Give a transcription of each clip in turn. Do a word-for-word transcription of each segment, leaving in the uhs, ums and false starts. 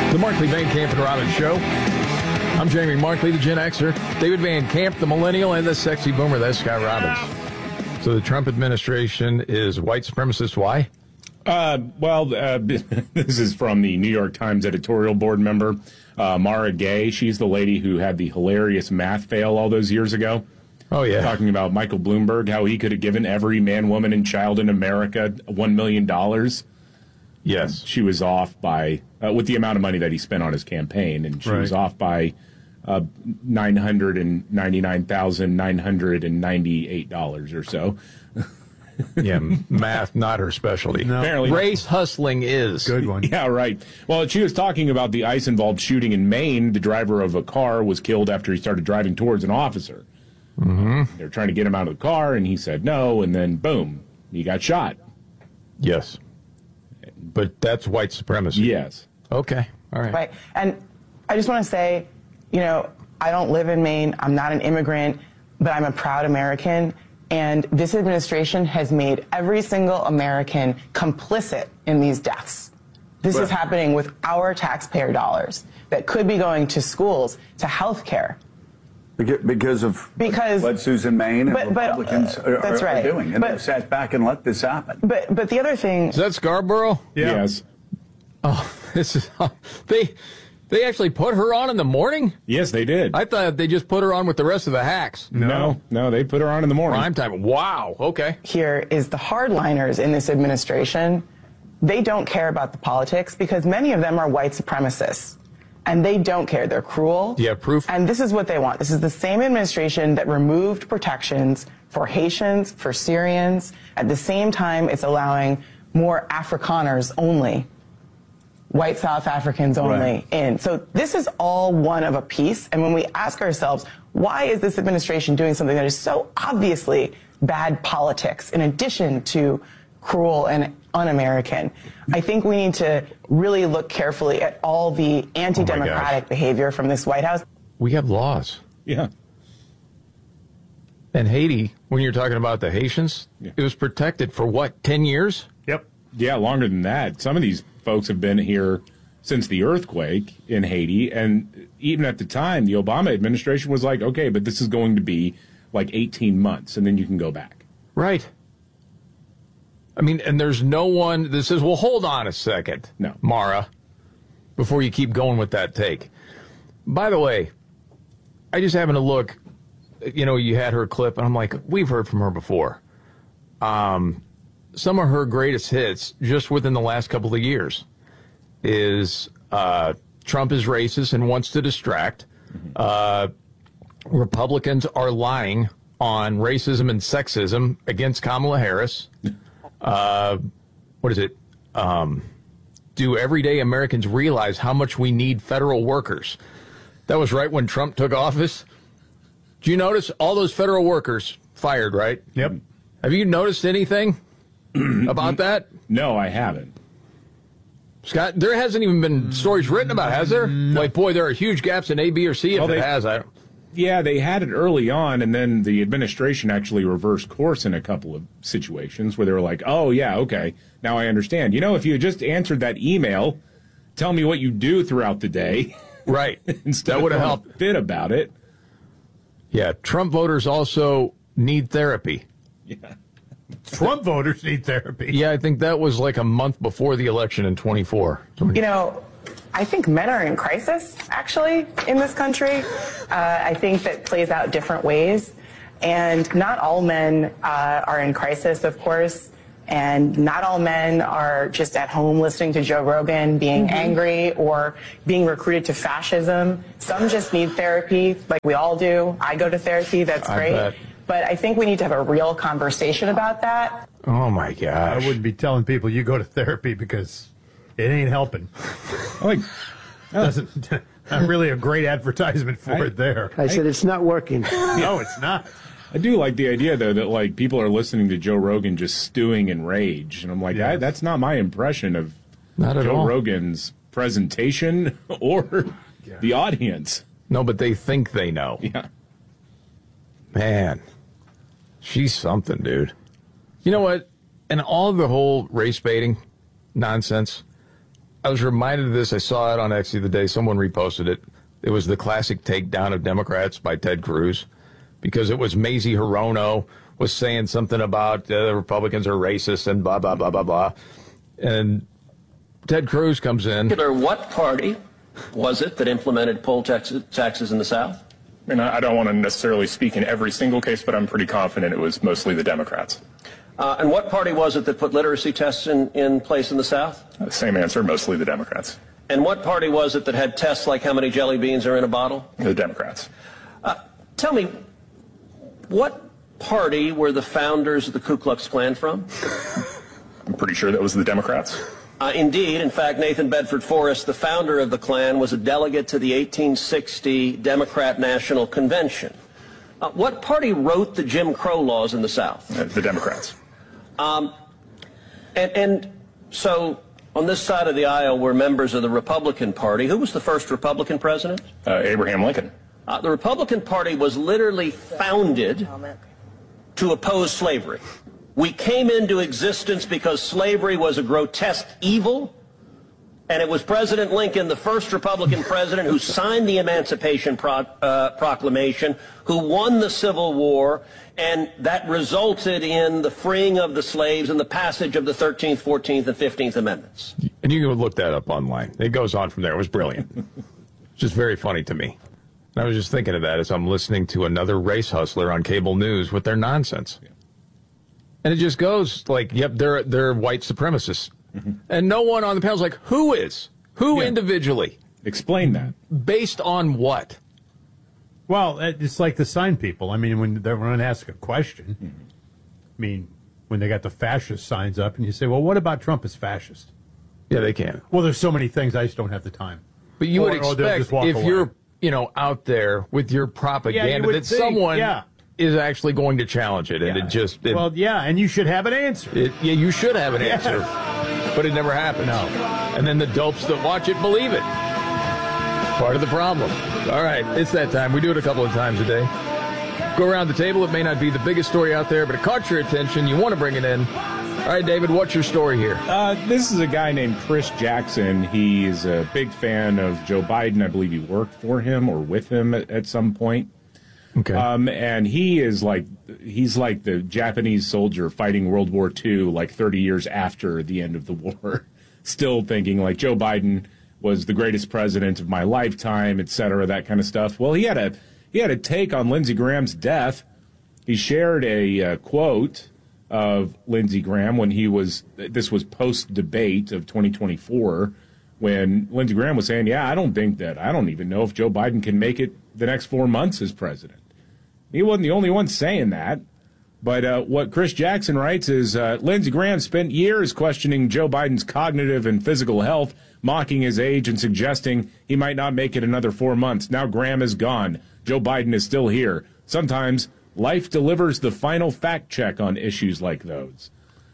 The Markley, Van Camp, and Robbins Show. I'm Jamie Markley, the Gen Xer. David Van Camp, the Millennial, and the Sexy Boomer. That's Scott Robbins. So the Trump administration is white supremacist. Why? Uh, well, uh, this is from the New York Times editorial board member, uh, Mara Gay. She's the lady who had the hilarious math fail all those years ago. Oh, yeah. Talking about Michael Bloomberg, how he could have given every man, woman, and child in America one million dollars. Yes. She was off by, uh, with the amount of money that he spent on his campaign, and she right. was off by uh, nine hundred ninety-nine thousand nine hundred ninety-eight dollars or so. Yeah, math, not her specialty. No. Apparently. Race hustling is. Good one. Yeah, right. Well, she was talking about the ICE-involved shooting in Maine. The driver of a car was killed after he started driving towards an officer. Mm-hmm. They were trying to get him out of the car, and he said no, and then, boom, he got shot. Yes. But that's white supremacy. Yes. Okay. All right. Right. And I just want to say, you know, I don't live in Maine. I'm not an immigrant, but I'm a proud American. And this administration has made every single American complicit in these deaths. This Well, is happening with our taxpayer dollars that could be going to schools, to health care. Because of Because- what Susan Maine and but- but, Republicans uh, are, that's are right. doing. And But- they've sat back and let this happen. But but the other thing, Is that Scarborough? Yeah. Yes. Oh, this is they they actually put her on in the morning? Yes, they did. I thought they just put her on with the rest of the hacks. no, no, they put her on in the morning. Prime time. Wow. Okay. here is the hardliners in this administration. They don't care about the politics because many of them are white supremacists. And they don't care. They're cruel. Do you have proof? And this is what they want. This is the same administration that removed protections for Haitians, for Syrians. At the same time, it's allowing more Afrikaners only, white South Africans only Right. in. So this is all one of a piece. And when we ask ourselves, why is this administration doing something that is so obviously bad politics in addition to cruel and un-American? I think we need to really look carefully at all the anti-democratic behavior from this White House. We have laws. Yeah. And Haiti, when you're talking about the Haitians, Yeah. it was protected for what, ten years? Yep. Yeah, longer than that. Some of these folks have been here since the earthquake in Haiti, and even at the time, the Obama administration was like, okay, but this is going to be like eighteen months, and then you can go back. Right. I mean, and there's no one that says, well, hold on a second, No. Mara, before you keep going with that take. By the way, I just happened to look, you know, you had her clip, and I'm like, we've heard from her before. Um, some of her greatest hits, just within the last couple of years, is uh, Trump is racist and wants to distract. Mm-hmm. Uh, Republicans are lying on racism and sexism against Kamala Harris. Uh, what is it? Um, do everyday Americans realize how much we need federal workers? That was right when Trump took office. Do you notice all those federal workers fired, right? Yep. Have you noticed anything about that? No, I haven't. Scott, there hasn't even been stories written about it, has there? No. Like, boy, there are huge gaps in A, B, or C if Well, it they- has. I don't. Yeah, they had it early on, and then the administration actually reversed course in a couple of situations where they were like, oh, yeah, okay, now I understand. You know, if you had just answered that email, tell me what you do throughout the day. Right. Instead That would have of helped. throwing a fit about it. Yeah, Trump voters also need therapy. Yeah. Trump voters need therapy. Yeah, I think that was like a month before the election in twenty-four. You know, I think men are in crisis, actually, in this country. Uh, I think that plays out different ways. And not all men uh, are in crisis, of course. And not all men are just at home listening to Joe Rogan, being mm-hmm. angry or being recruited to fascism. Some just need therapy, like we all do. I go to therapy. That's I great. bet. But I think we need to have a real conversation about that. Oh, my gosh. I wouldn't be telling people you go to therapy because it ain't helping. Like, Doesn't not really a great advertisement for I- it there. I said it's not working. No, it's not. I do like the idea, though, that, like, people are listening to Joe Rogan just stewing in rage. And I'm like, Yeah. I, that's not my impression of Not at Joe all. Rogan's presentation or the audience. No, but they think they know. Yeah. Man, she's something, dude. You know what? And all the whole race baiting nonsense, I was reminded of this. I saw it on X the other day. Someone reposted it. It was the classic takedown of Democrats by Ted Cruz, because it was Mazie Hirono was saying something about uh, the Republicans are racist and blah, blah, blah, blah, blah. And Ted Cruz comes in. What party was it that implemented poll taxes, taxes in the South? And I don't want to necessarily speak in every single case, but I'm pretty confident it was mostly the Democrats. Uh, and what party was it that put literacy tests in, in place in the South? Uh, same answer, mostly the Democrats. And what party was it that had tests like how many jelly beans are in a bottle? The Democrats. Uh, tell me, what party were the founders of the Ku Klux Klan from? I'm pretty sure that was the Democrats. Uh, indeed. In fact, Nathan Bedford Forrest, the founder of the Klan, was a delegate to the eighteen sixty Democrat National Convention. Uh, what party wrote the Jim Crow laws in the South? Uh, the Democrats. Um, and, and so on this side of the aisle were members of the Republican Party. Who was the first Republican president? Uh, Abraham Lincoln. Uh, the Republican Party was literally founded to oppose slavery. We came into existence because slavery was a grotesque evil, and it was President Lincoln, the first Republican president, who signed the Emancipation Pro- uh, Proclamation, who won the Civil War, and that resulted in the freeing of the slaves and the passage of the thirteenth, fourteenth, and fifteenth Amendments. And you can look that up online. It goes on from there. It was brilliant. Just very funny to me. And I was just thinking of that as I'm listening to another race hustler on cable news with their nonsense. And it just goes like, yep, they're they're white supremacists. Mm-hmm. And no one on the panel is like, who is? Who yeah. individually? Explain that. Based on what? Well, it's like the sign people. I mean, when they're going to ask a question, mm-hmm. I mean, when they got the fascist signs up, and you say, well, what about Trump as fascist? Yeah, they can. Well, there's so many things, I just don't have the time. But you or, would expect if away. you're, you know, out there with your propaganda yeah, that think, someone yeah. is actually going to challenge it. And yeah. it just... It, well, yeah, and you should have an answer. It, yeah, you should have an answer. Yeah. But it never happens. No. And then the dopes that watch it believe it. Part of the problem. All right, it's that time. We do it a couple of times a day. Go around the table. It may not be the biggest story out there, but it caught your attention. You want to bring it in. All right, David, what's your story here? Uh, this is a guy named Chris Jackson. He's a big fan of Joe Biden. I believe he worked for him or with him at, at some point. Okay. Um, and he is like, he's like the Japanese soldier fighting World War Two, like thirty years after the end of the war, still thinking like Joe Biden was the greatest president of my lifetime, et cetera, that kind of stuff. Well, he had a, he had a take on Lindsey Graham's death. He shared a uh, quote of Lindsey Graham when he was, this was post-debate of twenty twenty-four, when Lindsey Graham was saying, yeah, I don't think that, I don't even know if Joe Biden can make it the next four months as president. He wasn't the only one saying that. But uh, what Chris Jackson writes is, uh, Lindsey Graham spent years questioning Joe Biden's cognitive and physical health, mocking his age and suggesting he might not make it another four months. Now Graham is gone. Joe Biden is still here. Sometimes life delivers the final fact check on issues like those.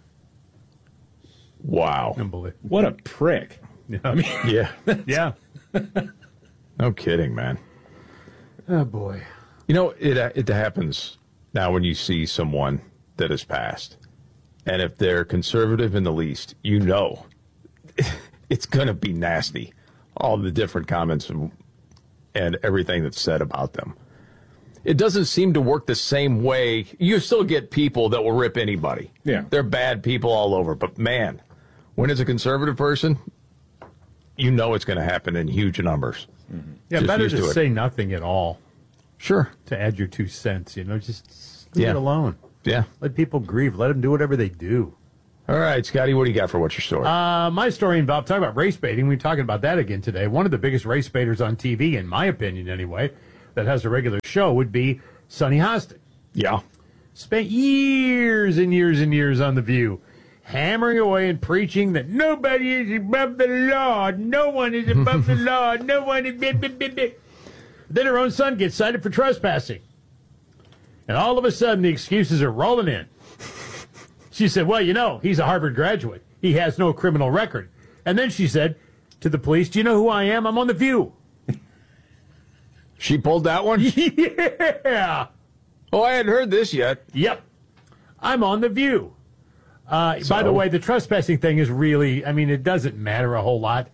Wow. Unbelievable. What a prick. Yeah. I mean, Yeah. yeah. No kidding, man. Oh, boy. You know, it it happens now when you see someone that has passed. And if they're conservative in the least, you know it's going to be nasty. All the different comments and, and everything that's said about them. It doesn't seem to work the same way. You still get people that will rip anybody. Yeah. They're bad people all over. But, man, when it's a conservative person, you know it's going to happen in huge numbers. Mm-hmm. Yeah, Just better used to to it. say nothing at all. Sure. To add your two cents, you know, just leave Yeah. it alone. Yeah. Let people grieve. Let them do whatever they do. All right, Scotty, what do you got for what's your story? Uh, my story involved talking about race baiting. We're talking about that again today. One of the biggest race baiters on T V, in my opinion anyway, that has a regular show would be Sonny Hostin. Yeah. Spent years and years and years on The View, hammering away and preaching that nobody is above the law. No one is above the law. No one is... Blah, blah, blah, blah. Then her own son gets cited for trespassing. And all of a sudden, the excuses are rolling in. She said, well, you know, he's a Harvard graduate. He has no criminal record. And then she said to the police, do you know who I am? I'm on The View. She pulled that one? Yeah. Oh, I hadn't heard this yet. Yep. I'm on The View. Uh, So? By the way, the trespassing thing is really, I mean, it doesn't matter a whole lot.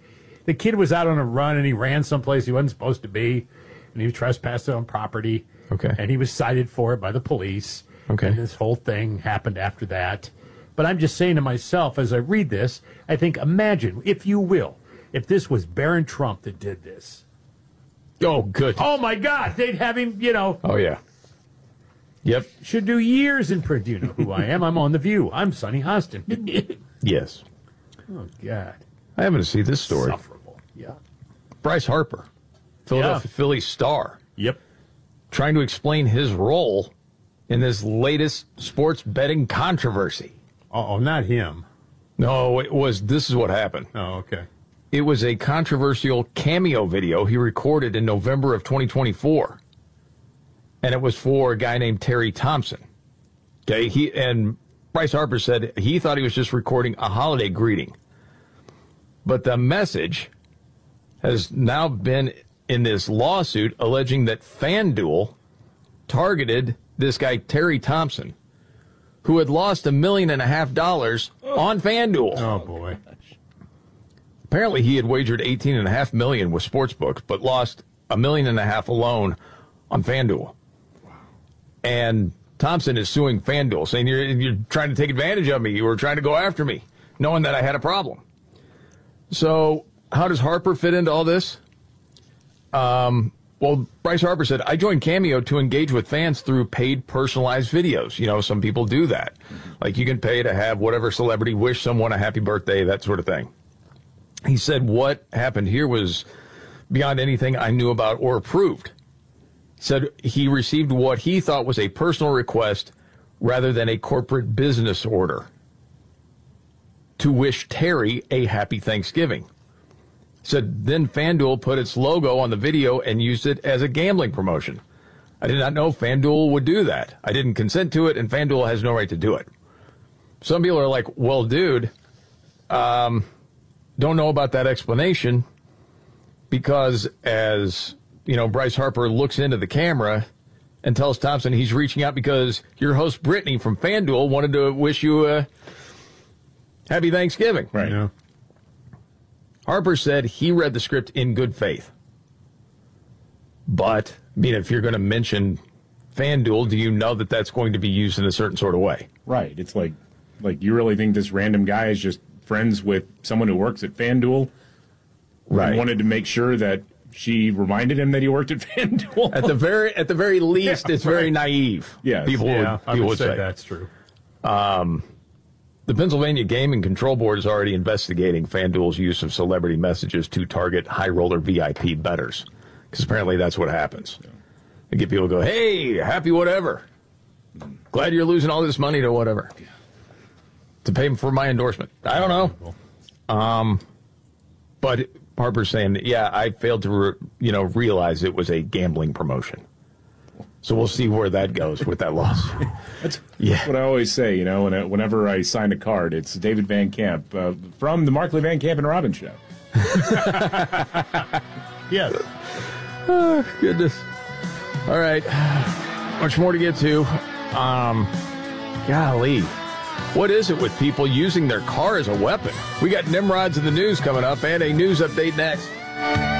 the kid was out on a run and he ran someplace he wasn't supposed to be, and he was trespassing on property. Okay. And he was cited for it by the police. Okay. And this whole thing happened after that. But I'm just saying to myself, as I read this, I think, imagine, if you will, if this was Barron Trump that did this. Oh, good. Oh, my God. They'd have him, you know. Oh, yeah. Yep. Should do years in print. You know who I am. I'm on The View. I'm Sonny Hostin. Yes. Oh, God. I haven't seen this story. Insufferable. Yeah. Bryce Harper, Philadelphia Yeah. Phillies star, Yep. trying to explain his role in this latest sports betting controversy. Uh-oh, not him. No, it was, this is what happened. Oh, okay. It was a controversial cameo video he recorded in November of twenty twenty-four. And it was for a guy named Terry Thompson. Okay, he and Bryce Harper said he thought he was just recording a holiday greeting. But the message has now been in this lawsuit alleging that FanDuel targeted this guy, Terry Thompson, who had lost a million and a half dollars on FanDuel. Oh, boy. Apparently, he had wagered eighteen and a half million with sportsbooks, but lost a million and a half alone on FanDuel. And Thompson is suing FanDuel, saying you're, you're trying to take advantage of me. You were trying to go after me, knowing that I had a problem. So how does Harper fit into all this? Um, well, Bryce Harper said, I joined Cameo to engage with fans through paid personalized videos. You know, some people do that. Like you can pay to have whatever celebrity wish someone a happy birthday, that sort of thing. He said what happened here was beyond anything I knew about or approved. He said he received what he thought was a personal request rather than a corporate business order to wish Terry a happy Thanksgiving. He said then FanDuel put its logo on the video and used it as a gambling promotion. I did not know FanDuel would do that. I didn't consent to it, and FanDuel has no right to do it. Some people are like, well, dude, um... don't know about that explanation because as, you know, Bryce Harper looks into the camera and tells Thompson he's reaching out because your host Brittany from FanDuel wanted to wish you a happy Thanksgiving. Right. Yeah. Harper said he read the script in good faith. But, I mean, if you're going to mention FanDuel, do you know that that's going to be used in a certain sort of way? Right. It's like, like you really think this random guy is just friends with someone who works at FanDuel, Right. and wanted to make sure that she reminded him that he worked at FanDuel. At the very, at the very least, Yeah, it's very right. naive. Yes. people Yeah, would, I people would would say say that's true. The Pennsylvania Gaming Control Board is already investigating FanDuel's use of celebrity messages to target high roller V I P bettors, because apparently that's what happens. They get people to go, hey, happy whatever. Glad you're losing all this money to whatever. To pay for my endorsement. I don't know. Um, but Harper's saying, yeah, I failed to, re- you know, realize it was a gambling promotion. So we'll see where that goes with that lawsuit. That's Yeah. what I always say, you know, when I, whenever I sign a card, it's David Van Camp uh, from the Markley Van Camp and Robbins show. Yes. Oh, goodness. All right. Much more to get to. Um, golly. What is it with people using their car as a weapon? We got Nimrods in the news coming up and a news update next.